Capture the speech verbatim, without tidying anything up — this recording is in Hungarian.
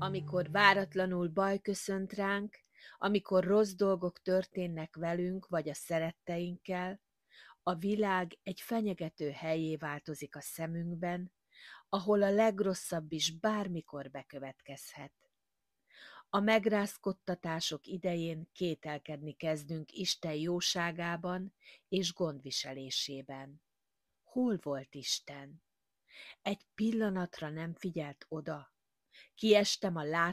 Amikor váratlanul baj köszönt ránk, amikor rossz dolgok történnek velünk vagy a szeretteinkkel, a világ egy fenyegető hellyé változik a szemünkben, ahol a legrosszabb is bármikor bekövetkezhet. A megrázkódtatások idején kételkedni kezdünk Isten jóságában és gondviselésében. Hol volt Isten? Egy pillanatra nem figyelt oda. Kiestem a